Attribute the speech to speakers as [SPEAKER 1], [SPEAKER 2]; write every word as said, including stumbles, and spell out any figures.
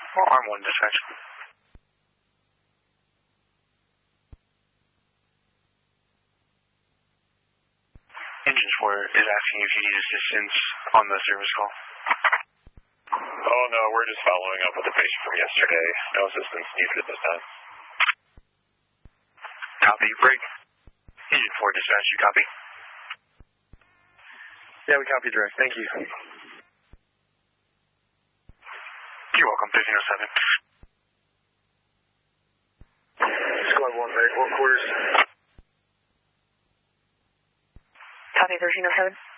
[SPEAKER 1] Or Arm one dispatch. Engine four is asking if you need assistance on the service call.
[SPEAKER 2] Oh no, we're just following up with the patient from yesterday. No assistance needed at this time.
[SPEAKER 1] Copy, break. Engine four dispatch, you copy?
[SPEAKER 3] Yeah, we copy direct. Thank you.
[SPEAKER 1] You're welcome, thirteen oh seven.
[SPEAKER 3] Squad one, right, one quarters.
[SPEAKER 4] Copy, thirteen oh seven.